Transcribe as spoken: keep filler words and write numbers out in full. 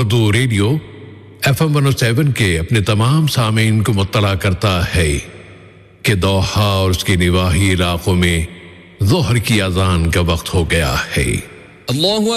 Urdu radio F M one O seven के अपने तमाम सामीन को मुत्तला करता है कि दोहा और उसके निवाही इलाकों में ज़ोहर की अज़ान का वक्त हो गया है। अल्लाहु